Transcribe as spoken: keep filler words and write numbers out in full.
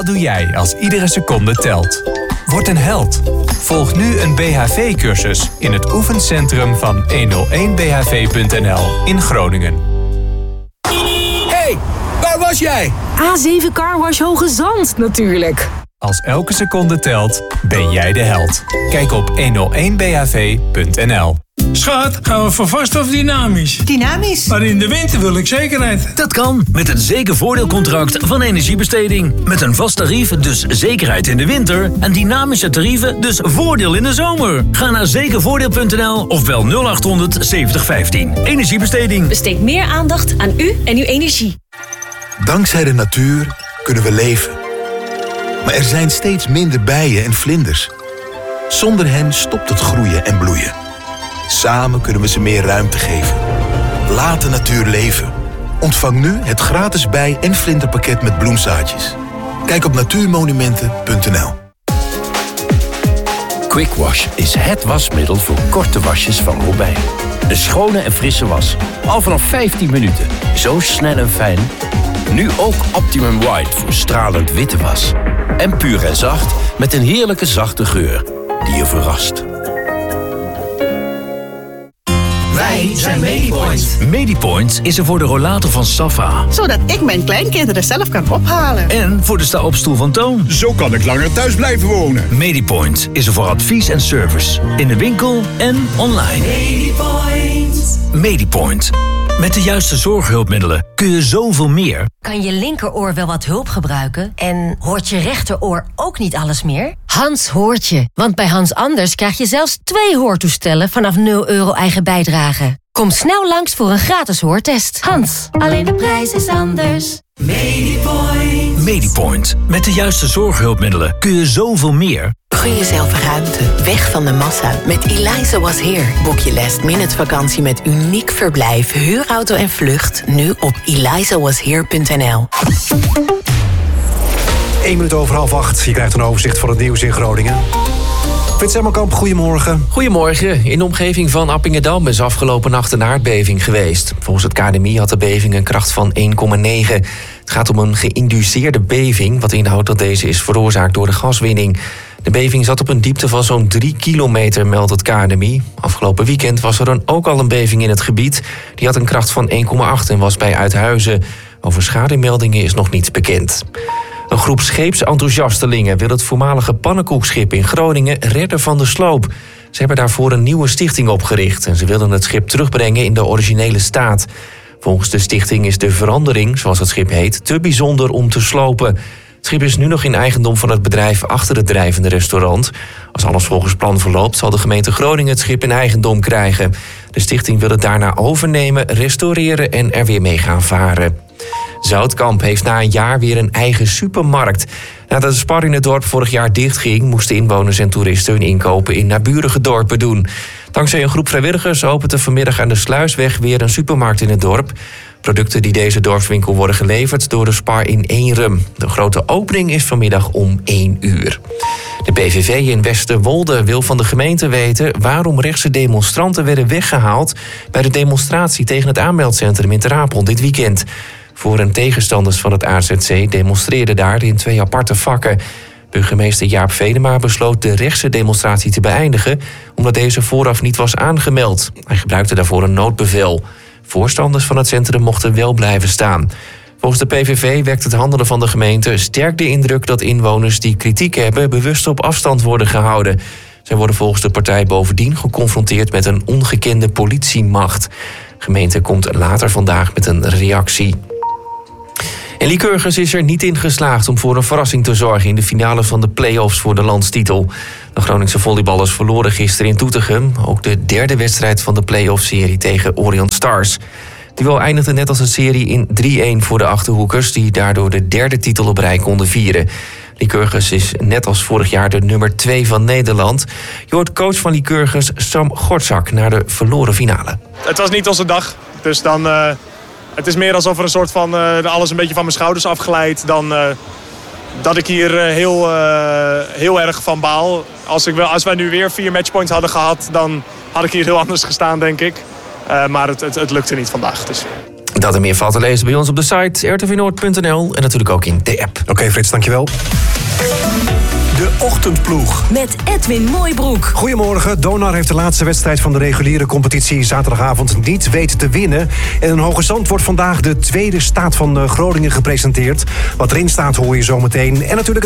Wat doe jij als iedere seconde telt? Word een held. Volg nu een B H V-cursus in het oefencentrum van honderdéén B H V punt n l in Groningen. Hey, waar was jij? A zeven Carwash Hoge Zand, natuurlijk. Als elke seconde telt, ben jij de held. Kijk op honderdéén B H V punt n l. Schat, gaan we voor vast of dynamisch? Dynamisch. Maar in de winter wil ik zekerheid. Dat kan met het zekervoordeelcontract van Energiebesteding. Met een vast tarief, dus zekerheid in de winter. En dynamische tarieven, dus voordeel in de zomer. Ga naar zekervoordeel punt n l of bel nul acht honderd zeventig vijftien. Energiebesteding. Besteed meer aandacht aan u en uw energie. Dankzij de natuur kunnen we leven. Maar er zijn steeds minder bijen en vlinders. Zonder hen stopt het groeien en bloeien. Samen kunnen we ze meer ruimte geven. Laat de natuur leven. Ontvang nu het gratis bij- en vlinderpakket met bloemzaadjes. Kijk op natuurmonumenten punt n l. Quick Wash is het wasmiddel voor korte wasjes van Robijn. Een schone en frisse was. Al vanaf vijftien minuten. Zo snel en fijn. Nu ook Optimum White voor stralend witte was. En puur en zacht met een heerlijke zachte geur die je verrast. Wij zijn Medipoint. Medipoint is er voor de rollator van Safa. Zodat ik mijn kleinkinderen zelf kan ophalen. En voor de sta-opstoel van Toon. Zo kan ik langer thuis blijven wonen. Medipoint is er voor advies en service. In de winkel en online. Medipoint. Medipoint. Met de juiste zorghulpmiddelen kun je zoveel meer. Kan je linkeroor wel wat hulp gebruiken? En hoort je rechteroor ook niet alles meer? Hans hoort je. Want bij Hans Anders krijg je zelfs twee hoortoestellen vanaf nul euro eigen bijdrage. Kom snel langs voor een gratis hoortest. Hans, alleen de prijs is anders. Medipoint. Medipoint. Met de juiste zorghulpmiddelen kun je zoveel meer. Gun jezelf ruimte, weg van de massa. Met Eliza Was Here boek je last minute vakantie met uniek verblijf, huurauto en vlucht. Nu op eliza was here punt n l. Eén minuut over half acht. Je krijgt een overzicht van het nieuws in Groningen. Frits Emmelkamp, goedemorgen. Goedemorgen. In de omgeving van Appingedam is afgelopen nacht een aardbeving geweest. Volgens het K N M I had de beving een kracht van één komma negen. Het gaat om een geïnduceerde beving, wat inhoudt dat deze is veroorzaakt door de gaswinning. De beving zat op een diepte van zo'n drie kilometer, meldt het K N M I. Afgelopen weekend was er dan ook al een beving in het gebied. Die had een kracht van één komma acht en was bij Uithuizen. Over schademeldingen is nog niets bekend. Een groep scheepsenthousiastelingen wil het voormalige pannenkoekschip in Groningen redden van de sloop. Ze hebben daarvoor een nieuwe stichting opgericht en ze willen het schip terugbrengen in de originele staat. Volgens de stichting is de verandering, zoals het schip heet, te bijzonder om te slopen. Het schip is nu nog in eigendom van het bedrijf achter het drijvende restaurant. Als alles volgens plan verloopt, zal de gemeente Groningen het schip in eigendom krijgen. De stichting wil het daarna overnemen, restaureren en er weer mee gaan varen. Zoutkamp heeft na een jaar weer een eigen supermarkt. Nadat de Spar in het dorp vorig jaar dichtging, moesten inwoners en toeristen hun inkopen in naburige dorpen doen. Dankzij een groep vrijwilligers opent er vanmiddag aan de Sluisweg weer een supermarkt in het dorp. Producten die deze dorpswinkel worden geleverd door de Spar in Eenrum. De grote opening is vanmiddag om één uur. De P V V in Westerwolde wil van de gemeente weten waarom rechtse demonstranten werden weggehaald bij de demonstratie tegen het aanmeldcentrum in Ter Apel dit weekend. Voor- en tegenstanders van het A Z C demonstreerden daar in twee aparte vakken. Burgemeester Jaap Vedema besloot de rechtse demonstratie te beëindigen omdat deze vooraf niet was aangemeld. Hij gebruikte daarvoor een noodbevel. Voorstanders van het centrum mochten wel blijven staan. Volgens de P V V wekt het handelen van de gemeente sterk de indruk dat inwoners die kritiek hebben bewust op afstand worden gehouden. Zij worden volgens de partij bovendien geconfronteerd met een ongekende politiemacht. De gemeente komt later vandaag met een reactie. En Lycurgus is er niet in geslaagd om voor een verrassing te zorgen in de finale van de play-offs voor de landstitel. De Groningse volleyballers verloren gisteren in Doetinchem ook de derde wedstrijd van de play-off-serie tegen Orion Stars. Die wel eindigde net als een serie in drie-een voor de Achterhoekers, die daardoor de derde titel op rij konden vieren. Lycurgus is net als vorig jaar de nummer twee van Nederland. Je hoort coach van Lycurgus, Sam Gortzak, naar de verloren finale. Het was niet onze dag, dus dan... Uh... Het is meer alsof er een soort van uh, alles een beetje van mijn schouders afgeleid dan uh, dat ik hier uh, heel, uh, heel erg van baal. Als, ik wel, als wij nu weer vier matchpoints hadden gehad, dan had ik hier heel anders gestaan, denk ik. Uh, maar het, het, het lukte niet vandaag. Dus. Dat en meer valt te lezen bij ons op de site r t v noord punt n l en natuurlijk ook in de app. Oké, okay, Frits, dankjewel. De Ochtendploeg. Met Edwin Mooibroek. Goedemorgen. Donar heeft de laatste wedstrijd van de reguliere competitie zaterdagavond niet weten te winnen. En in Hoogezand wordt vandaag de tweede staat van Groningen gepresenteerd. Wat erin staat hoor je zometeen. En natuurlijk